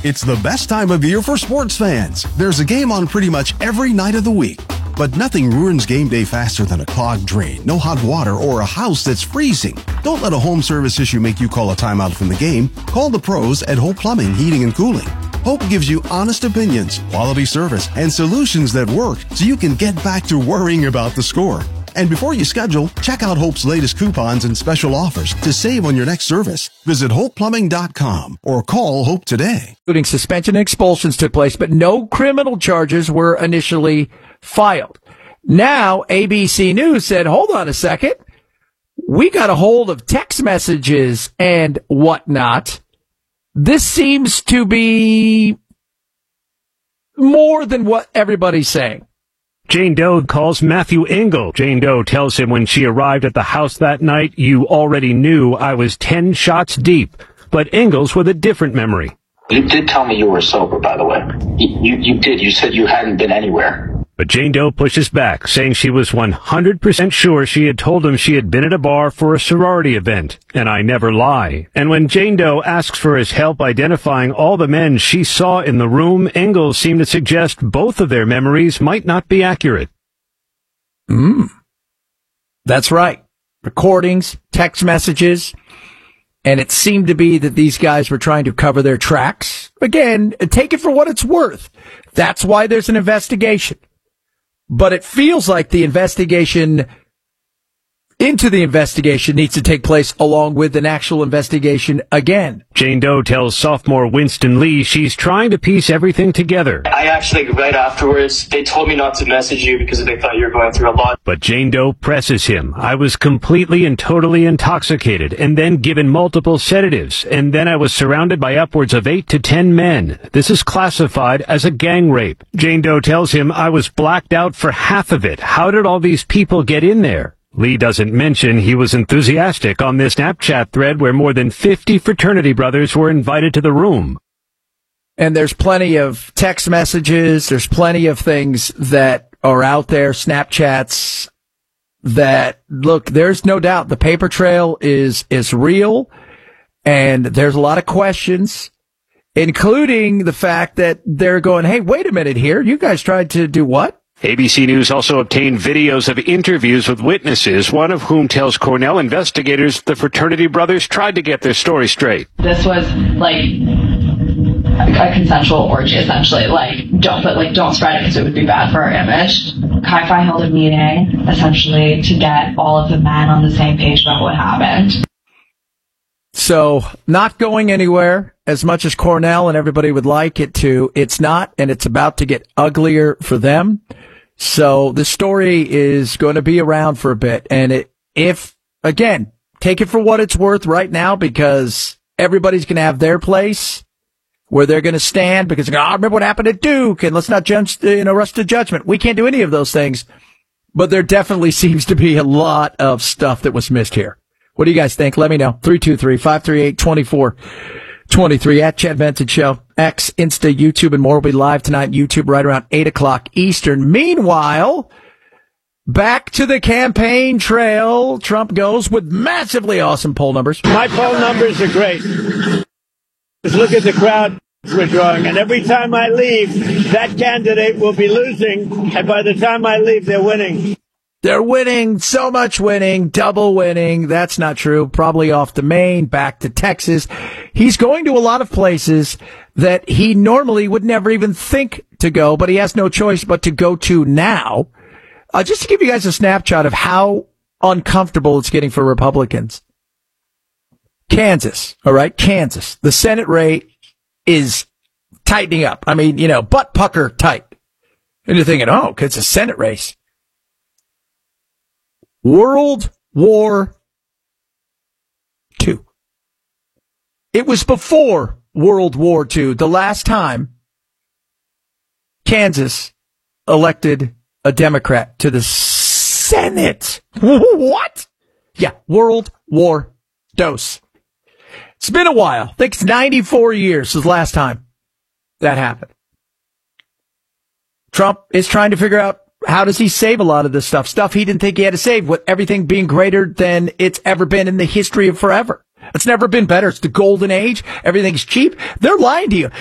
It's the best time of year for sports fans. There's a game on pretty much every night of the week. But nothing ruins game day faster than a clogged drain, no hot water, or a house that's freezing. Don't let a home service issue make you call a timeout from the game. Call the pros at Hope Plumbing, Heating, and Cooling. Hope gives you honest opinions, quality service, and solutions that work so you can get back to worrying about the score. And before you schedule, check out Hope's latest coupons and special offers to save on your next service. Visit HopePlumbing.com or call Hope today. Including suspension and expulsions took place, but no criminal charges were initially filed. Now, ABC News said, hold on a second. We got a hold of text messages and whatnot. This seems to be more than what everybody's saying. Jane Doe calls Matthew Engel. Jane Doe tells him when she arrived at the house that night, you already knew I was 10 shots deep. But Engel's with a different memory. You did tell me you were sober, by the way. You did. You said you hadn't been anywhere. But Jane Doe pushes back, saying she was 100% sure she had told him she had been at a bar for a sorority event, and I never lie. And when Jane Doe asks for his help identifying all the men she saw in the room, Engel seemed to suggest both of their memories might not be accurate. That's right. Recordings, text messages, and it seemed to be that these guys were trying to cover their tracks. Again, take it for what it's worth. That's why there's an investigation. But it feels like the investigation into the investigation needs to take place along with an actual investigation again. Jane Doe tells sophomore Winston Lee she's trying to piece everything together. I actually, right afterwards, they told me not to message you because they thought you were going through a lot. But Jane Doe presses him. I was completely and totally intoxicated and then given multiple sedatives. And then I was surrounded by upwards of 8 to 10 men. This is classified as a gang rape. Jane Doe tells him I was blacked out for half of it. How did all these people get in there? Lee doesn't mention he was enthusiastic on this Snapchat thread where more than 50 fraternity brothers were invited to the room. And there's plenty of text messages. There's plenty of things that are out there, Snapchats, that, look, there's no doubt the paper trail is real. And there's a lot of questions, including the fact that they're going, hey, wait a minute here. You guys tried to do what? ABC News also obtained videos of interviews with witnesses, one of whom tells Cornell investigators the fraternity brothers tried to get their story straight. This was like a consensual orgy, essentially. Don't spread it because it would be bad for our image. Chi-Phi held a meeting, essentially, to get all of the men on the same page about what happened. So, not going anywhere as much as Cornell and everybody would like it to. It's not, and it's about to get uglier for them. So the story is going to be around for a bit. And again, take it for what it's worth right now, because everybody's going to have their place where they're going to stand because they're going to, remember what happened at Duke, and let's not rush to judgment. We can't do any of those things. But there definitely seems to be a lot of stuff that was missed here. What do you guys think? Let me know. 323-538-2423 at Chad Benson Show. X, Insta, YouTube, and more will be live tonight on YouTube right around 8 o'clock Eastern. Meanwhile, back to the campaign trail. Trump goes with massively awesome poll numbers. My poll numbers are great. Just look at the crowd we're drawing. And every time I leave, that candidate will be losing. And by the time I leave, they're winning. They're winning, so much winning, double winning. That's not true. Probably off to Maine, back to Texas. He's going to a lot of places that he normally would never even think to go, but he has no choice but to go to now. Just to give you guys a snapshot of how uncomfortable it's getting for Republicans. Kansas, all right? Kansas. The Senate race is tightening up. I mean, butt pucker tight. And you're thinking, it's a Senate race. World War II. It was before World War II, the last time Kansas elected a Democrat to the Senate. What? Yeah, World War II. It's been a while. I think it's 94 years since the last time that happened. Trump is trying to figure out, how does he save a lot of this stuff he didn't think he had to save, with everything being greater than it's ever been in the history of forever. It's never been better. It's the golden age. Everything's cheap. They're lying to you.